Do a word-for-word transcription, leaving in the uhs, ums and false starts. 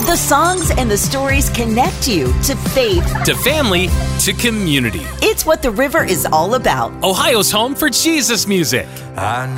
The songs and the stories connect you to faith, to family, to community. It's what the river is all about. Ohio's home for Jesus music. I